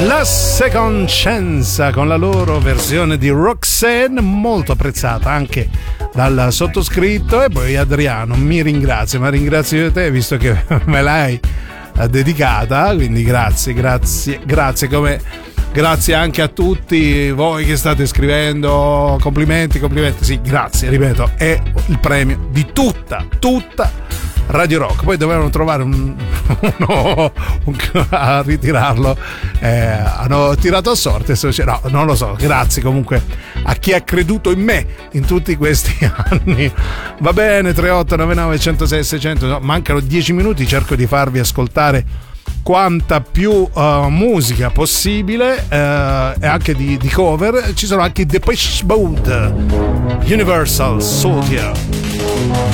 La Second Chance con la loro versione di Roxanne, molto apprezzata anche dal sottoscritto. E poi Adriano mi ringrazia, ma ringrazio io te visto che me l'hai dedicata, quindi grazie, come grazie anche a tutti voi che state scrivendo, complimenti, sì, grazie, ripeto, è il premio di tutta Radio Rock. Poi dovevano trovare uno a ritirarlo, hanno tirato a sorte, no, non lo so. Grazie comunque a chi ha creduto in me in tutti questi anni. Va bene, 3899 106 600, no, mancano 10 minuti, cerco di farvi ascoltare quanta più musica possibile, e anche di cover. Ci sono anche Depeche Mode, Universal Soldier.